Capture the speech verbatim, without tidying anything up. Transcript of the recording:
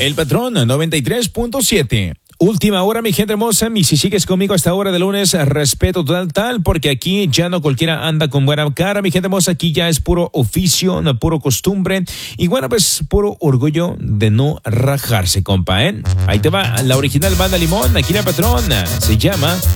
El Patrón noventa y tres punto siete. Última hora, mi gente hermosa, y si sigues conmigo hasta hora de lunes, respeto total, tal, porque aquí ya no cualquiera anda con buena cara, mi gente hermosa, aquí ya es puro oficio, no puro costumbre, y bueno, pues puro orgullo de no rajarse, compa, ¿eh? Ahí te va, la original banda Limón, aquí la Patrón, se llama